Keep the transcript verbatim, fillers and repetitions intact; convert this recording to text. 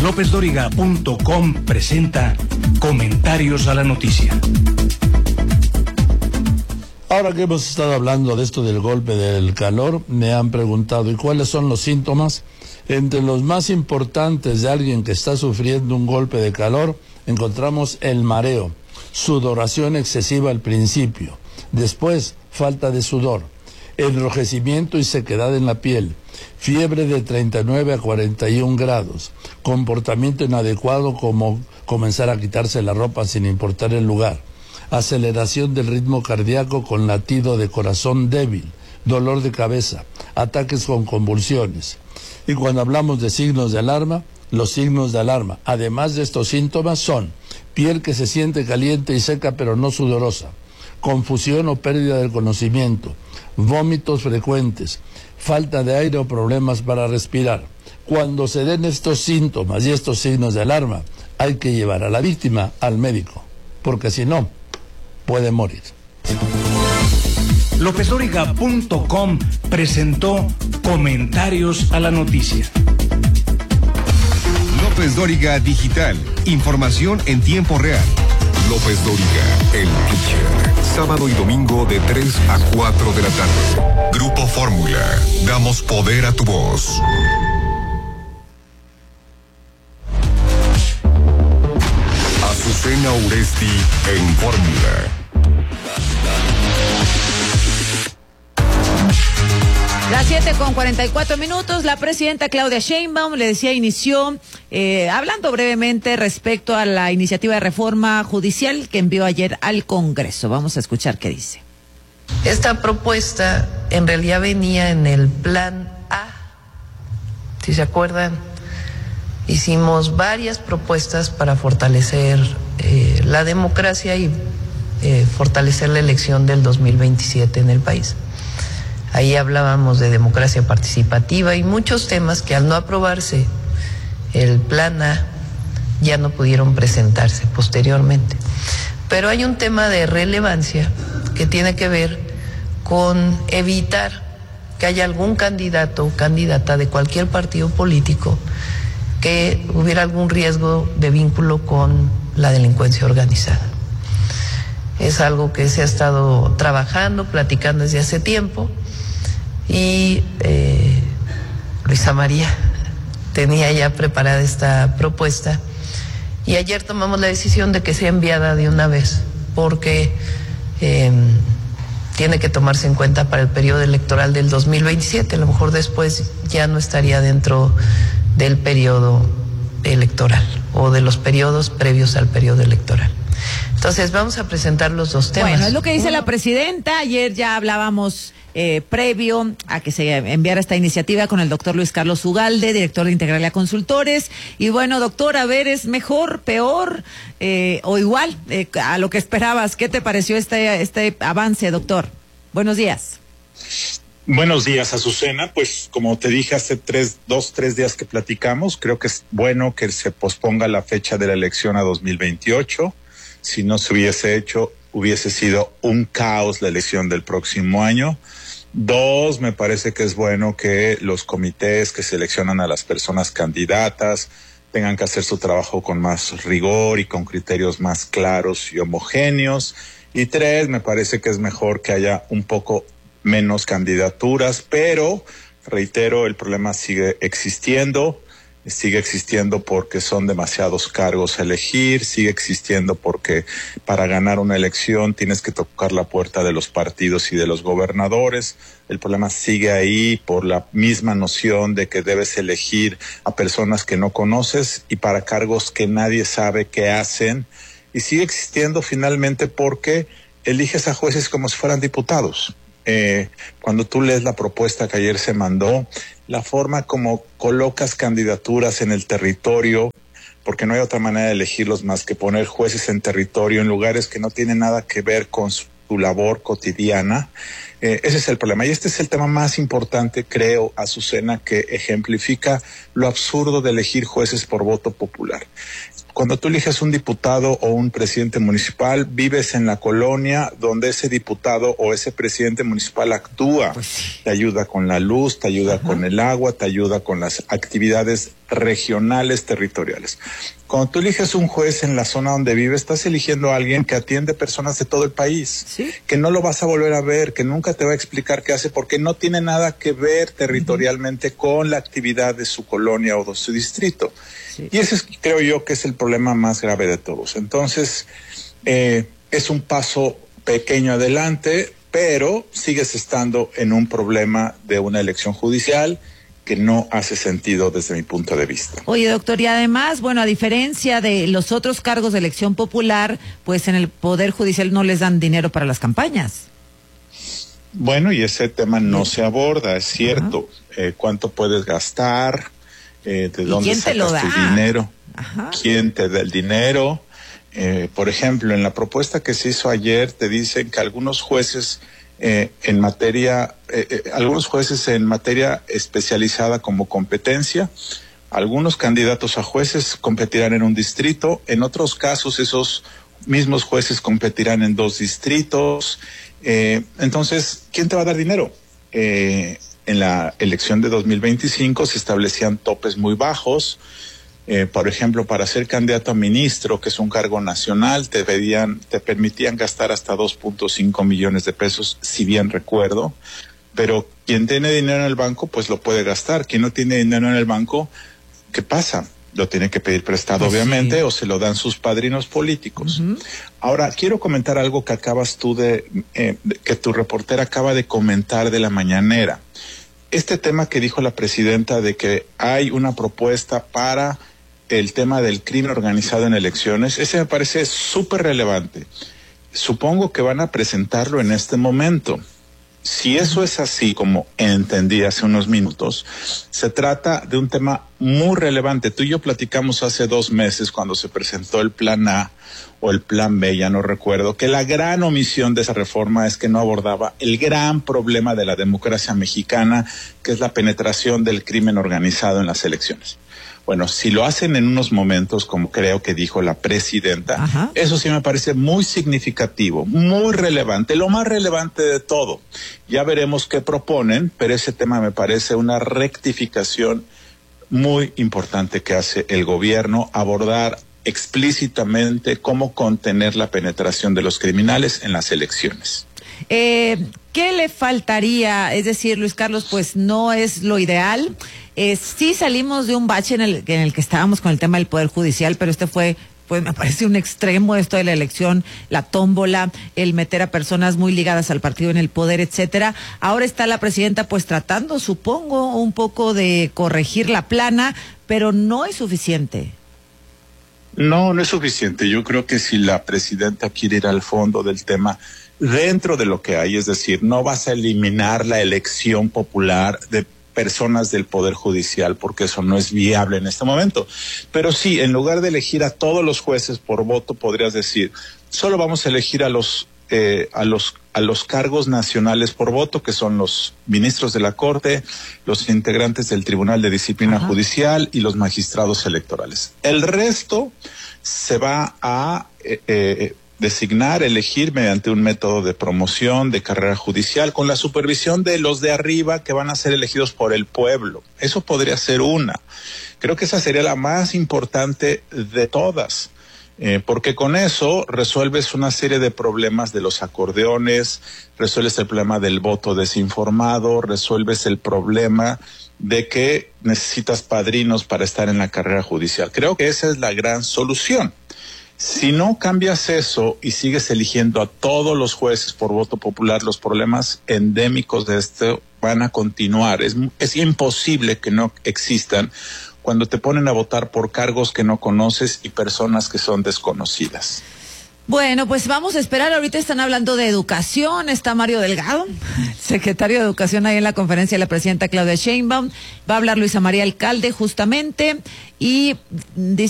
López Dóriga punto com presenta Comentarios a la Noticia. Ahora que hemos estado hablando de esto del golpe del calor, me han preguntado, ¿y cuáles son los síntomas? Entre los más importantes de alguien que está sufriendo un golpe de calor, encontramos el mareo, sudoración excesiva al principio, después falta de sudor, enrojecimiento y sequedad en la piel, fiebre de treinta y nueve a cuarenta y uno grados, comportamiento inadecuado como comenzar a quitarse la ropa sin importar el lugar, aceleración del ritmo cardíaco con latido de corazón débil, dolor de cabeza, ataques con convulsiones. Y cuando hablamos de signos de alarma, los signos de alarma, además de estos síntomas, son piel que se siente caliente y seca pero no sudorosa, confusión o pérdida del conocimiento, vómitos frecuentes, falta de aire o problemas para respirar. Cuando se den estos síntomas y estos signos de alarma, hay que llevar a la víctima al médico, porque si no, puede morir. López Dóriga punto com presentó Comentarios a la Noticia. López Dóriga Digital. Información en tiempo real. López Dóriga, el teacher. Sábado y domingo de tres a cuatro de la tarde. Grupo Fórmula. Damos poder a tu voz. Azucena Uresti en Fórmula. Las siete con cuarenta y cuatro minutos, la presidenta Claudia Sheinbaum, le decía, inició eh, hablando brevemente respecto a la iniciativa de reforma judicial que envió ayer al Congreso. Vamos a escuchar qué dice. Esta propuesta en realidad venía en el plan A. Si se acuerdan, hicimos varias propuestas para fortalecer eh, la democracia y eh, fortalecer la elección del dos mil veintisiete en el país. Ahí hablábamos de democracia participativa y muchos temas que al no aprobarse el plan A ya no pudieron presentarse posteriormente. Pero hay un tema de relevancia que tiene que ver con evitar que haya algún candidato o candidata de cualquier partido político que hubiera algún riesgo de vínculo con la delincuencia organizada. Es algo que se ha estado trabajando, platicando desde hace tiempo. Y eh, Luisa María tenía ya preparada esta propuesta y ayer tomamos la decisión de que sea enviada de una vez porque eh, tiene que tomarse en cuenta para el periodo electoral del dos mil veintisiete. A lo mejor después ya no estaría dentro del periodo electoral o de los periodos previos al periodo electoral. Entonces vamos a presentar los dos temas. Bueno, es lo que dice la presidenta. Ayer ya hablábamos eh, previo a que se enviara esta iniciativa con el doctor Luis Carlos Ugalde, director de Integralia Consultores. Y bueno, doctor, a ver, ¿es mejor, peor eh, o igual eh, a lo que esperabas? ¿Qué te pareció este, este avance, doctor? Buenos días. Buenos días, Azucena. Pues como te dije hace tres, dos, tres días que platicamos, creo que es bueno que se posponga la fecha de la elección a dos mil veintiocho. Si no se hubiese hecho, hubiese sido un caos la elección del próximo año. Dos, me parece que es bueno que los comités que seleccionan a las personas candidatas tengan que hacer su trabajo con más rigor y con criterios más claros y homogéneos. Y tres, me parece que es mejor que haya un poco menos candidaturas, pero, reitero, el problema sigue existiendo. Sigue existiendo porque son demasiados cargos a elegir, sigue existiendo porque para ganar una elección tienes que tocar la puerta de los partidos y de los gobernadores. El problema sigue ahí por la misma noción de que debes elegir a personas que no conoces y para cargos que nadie sabe qué hacen. Y sigue existiendo finalmente porque eliges a jueces como si fueran diputados. Eh, cuando tú lees la propuesta que ayer se mandó, la forma como colocas candidaturas en el territorio, porque no hay otra manera de elegirlos más que poner jueces en territorio en lugares que no tienen nada que ver con su, su labor cotidiana, eh, ese es el problema. Y este es el tema más importante, creo, Azucena, que ejemplifica lo absurdo de elegir jueces por voto popular. cuando tú eliges un diputado o un presidente municipal, vives en la colonia donde ese diputado o ese presidente municipal actúa. Pues sí. Te ayuda con la luz, te ayuda Ajá. con el agua, te ayuda con las actividades regionales, territoriales. Cuando tú eliges un juez en la zona donde vives, estás eligiendo a alguien que atiende personas de todo el país, ¿Sí? que no lo vas a volver a ver, que nunca te va a explicar qué hace, porque no tiene nada que ver territorialmente uh-huh. con la actividad de su colonia o de su distrito. Sí. Y ese es, creo yo, que es el problema más grave de todos. Entonces, eh, es un paso pequeño adelante, pero sigues estando en un problema de una elección judicial que no hace sentido desde mi punto de vista. Oye, doctor, y además, bueno, a diferencia de los otros cargos de elección popular, pues en el Poder Judicial no les dan dinero para las campañas. Bueno, y ese tema no se aborda, es cierto. Eh, ¿Cuánto puedes gastar? Eh, ¿De dónde quién sacas te lo da? tu dinero? Ajá. ¿Quién te da el dinero? Eh, por ejemplo, en la propuesta que se hizo ayer, te dicen que algunos jueces Eh, en materia, eh, eh, algunos jueces en materia especializada como competencia, algunos candidatos a jueces competirán en un distrito, en otros casos esos mismos jueces competirán en dos distritos. Eh, entonces, ¿quién te va a dar dinero? Eh, en la elección de dos mil veinticinco se establecían topes muy bajos. Eh, por ejemplo, para ser candidato a ministro, que es un cargo nacional, te pedían, te permitían gastar hasta dos punto cinco millones de pesos, si bien recuerdo. Pero quien tiene dinero en el banco, pues lo puede gastar. Quien no tiene dinero en el banco, ¿qué pasa? Lo tiene que pedir prestado, pues obviamente, sí. o se lo dan sus padrinos políticos. Uh-huh. Ahora, quiero comentar algo que acabas tú de, eh, de, que tu reportera acaba de comentar de la mañanera. Este tema que dijo la presidenta de que hay una propuesta para el tema del crimen organizado en elecciones, ese me parece súper relevante. Supongo que van a presentarlo en este momento. Si eso es así, como entendí hace unos minutos, se trata de un tema muy relevante. Tú y yo platicamos hace dos meses cuando se presentó el plan A o el plan B, ya no recuerdo, que la gran omisión de esa reforma es que no abordaba el gran problema de la democracia mexicana, que es la penetración del crimen organizado en las elecciones. Bueno, si lo hacen en unos momentos, como creo que dijo la presidenta, Ajá. eso sí me parece muy significativo, muy relevante, lo más relevante de todo. Ya veremos qué proponen, pero ese tema me parece una rectificación muy importante que hace el gobierno, abordar explícitamente cómo contener la penetración de los criminales en las elecciones. Eh, ¿Qué le faltaría? Es decir, Luis Carlos, pues no es lo ideal. Eh, sí salimos de un bache en el, en el que estábamos con el tema del Poder Judicial, pero este fue, pues me parece un extremo esto de la elección, la tómbola, el meter a personas muy ligadas al partido en el poder, etcétera. Ahora está la presidenta pues tratando, supongo, un poco de corregir la plana, pero no es suficiente. No, no es suficiente. Yo creo que si la presidenta quiere ir al fondo del tema, dentro de lo que hay, es decir, no vas a eliminar la elección popular de personas del Poder Judicial, porque eso no es viable en este momento. Pero sí, en lugar de elegir a todos los jueces por voto, podrías decir, solo vamos a elegir a los eh, a los a los cargos nacionales por voto, que son los ministros de la Corte, los integrantes del Tribunal de Disciplina Ajá. Judicial y los magistrados electorales. El resto se va a eh, eh, designar, elegir mediante un método de promoción, de carrera judicial, con la supervisión de los de arriba que van a ser elegidos por el pueblo. Eso podría ser una. Creo que esa sería la más importante de todas, eh, porque con eso resuelves una serie de problemas de los acordeones, resuelves el problema del voto desinformado, resuelves el problema de que necesitas padrinos para estar en la carrera judicial. Creo que esa es la gran solución. Si no cambias eso y sigues eligiendo a todos los jueces por voto popular, los problemas endémicos de esto van a continuar. Es, es imposible que no existan cuando te ponen a votar por cargos que no conoces y personas que son desconocidas. Bueno, pues vamos a esperar. Ahorita están hablando de educación. Está Mario Delgado, secretario de Educación, ahí en la conferencia de la presidenta Claudia Sheinbaum. Va a hablar Luisa María Alcalde justamente y dice